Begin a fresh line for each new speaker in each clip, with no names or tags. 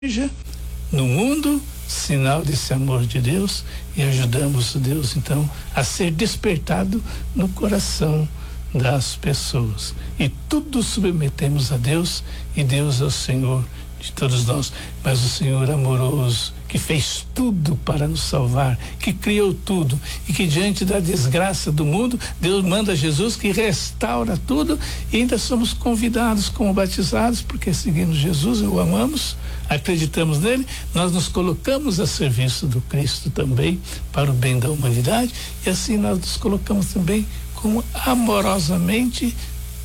no mundo, sinal desse amor de Deus, e ajudamos Deus então a ser despertado no coração das pessoas. E tudo submetemos a Deus, e Deus é o Senhor de todos nós. Mas o Senhor amoroso, que fez tudo para nos salvar, que criou tudo, e que diante da desgraça do mundo, Deus manda Jesus que restaura tudo, e ainda somos convidados como batizados, porque seguimos Jesus, o amamos, acreditamos nele, nós nos colocamos a serviço do Cristo também, para o bem da humanidade, e assim nós nos colocamos também como amorosamente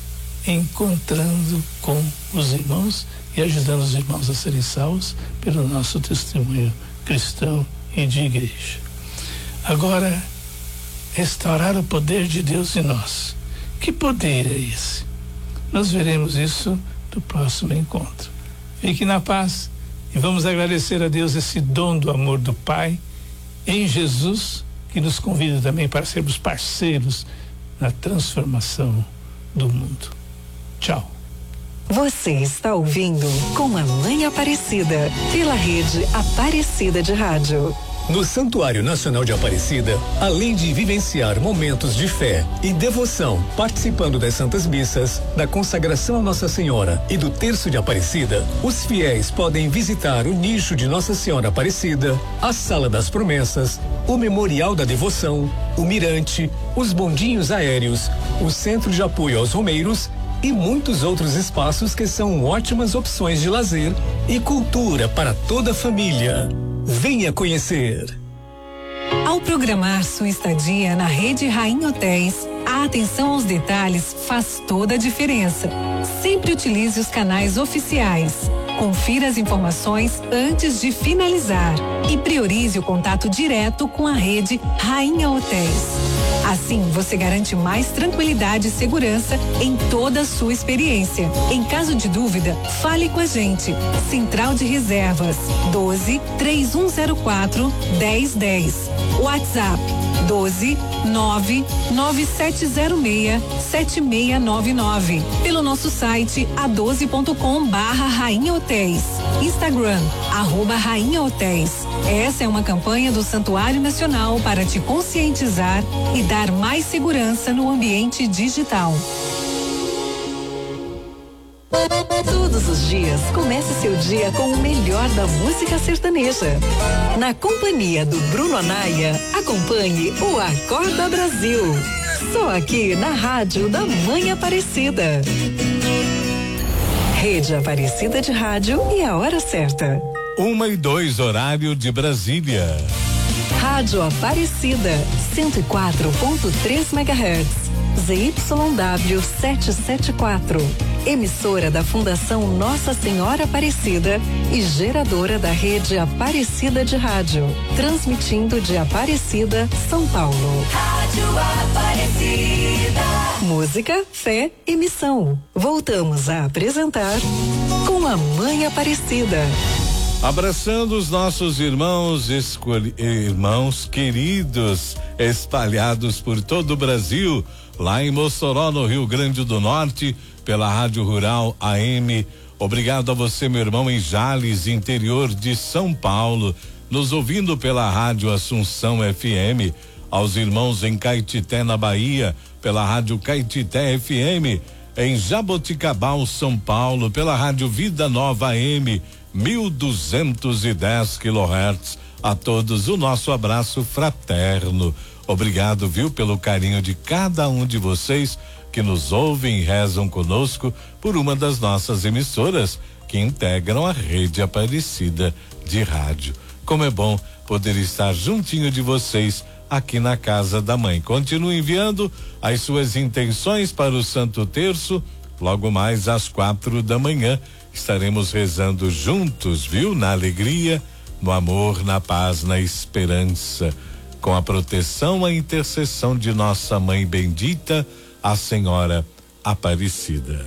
encontrando com os irmãos e ajudando os irmãos a serem salvos pelo nosso testemunho cristão e de igreja. Agora, restaurar o poder de Deus em nós. Que poder é esse? Nós veremos isso no próximo encontro. Fique na paz e vamos agradecer a Deus esse dom do amor do Pai em Jesus, que nos convida também para sermos parceiros na transformação do mundo. Tchau.
Você está ouvindo Com a Mãe Aparecida, pela rede Aparecida de Rádio.
No Santuário Nacional de Aparecida, além de vivenciar momentos de fé e devoção, participando das Santas Missas, da consagração a Nossa Senhora e do Terço de Aparecida, os fiéis podem visitar o nicho de Nossa Senhora Aparecida, a Sala das Promessas, o Memorial da Devoção, o Mirante, os bondinhos aéreos, o Centro de Apoio aos Romeiros e muitos outros espaços que são ótimas opções de lazer e cultura para toda a família. Venha conhecer.
Ao programar sua estadia na Rede Rainha Hotéis, a atenção aos detalhes faz toda a diferença. Sempre utilize os canais oficiais. Confira as informações antes de finalizar e priorize o contato direto com a Rede Rainha Hotéis. Assim, você garante mais tranquilidade e segurança em toda a sua experiência. Em caso de dúvida, fale com a gente. Central de Reservas 12-3104-1010. WhatsApp 12-99706-7699. Pelo nosso site a12.com/Rainha Hotéis. Instagram @Rainha Hotéis. Essa é uma campanha do Santuário Nacional para te conscientizar e dar mais segurança no ambiente digital. Todos os dias, comece seu dia com o melhor da música sertaneja. Na companhia do Bruno Anaia, acompanhe o Acorda Brasil. Só aqui na Rádio da Mãe Aparecida. Rede Aparecida de Rádio e a hora certa.
1:02, horário de Brasília.
Rádio Aparecida, 104.3 MHz. ZYW 774. Emissora da Fundação Nossa Senhora Aparecida e geradora da Rede Aparecida de Rádio. Transmitindo de Aparecida, São Paulo. Rádio Aparecida. Música, fé e missão. Voltamos a apresentar Com a Mãe Aparecida.
Abraçando os nossos irmãos queridos, espalhados por todo o Brasil, lá em Mossoró, no Rio Grande do Norte, pela Rádio Rural AM. Obrigado a você, meu irmão, em Jales, interior de São Paulo, nos ouvindo pela Rádio Assunção FM. Aos irmãos em Caetité, na Bahia, pela Rádio Caetité FM. Em Jaboticabal, São Paulo, pela Rádio Vida Nova AM, 1210 kHz. A todos o nosso abraço fraterno. Obrigado, viu, pelo carinho de cada um de vocês que nos ouvem e rezam conosco por uma das nossas emissoras que integram a Rede Aparecida de Rádio. Como é bom poder estar juntinho de vocês aqui na casa da mãe. Continue enviando as suas intenções para o Santo Terço. Logo mais às 4 da manhã estaremos rezando juntos, viu? Na alegria, no amor, na paz, na esperança, com a proteção, a intercessão de nossa mãe bendita, a Senhora Aparecida.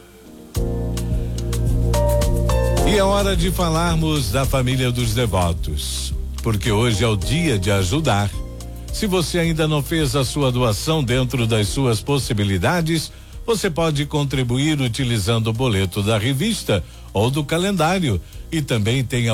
E é hora de falarmos da família dos devotos, porque hoje é o dia de ajudar. Se você ainda não fez a sua doação dentro das suas possibilidades, você pode contribuir utilizando o boleto da revista ou do calendário e também tem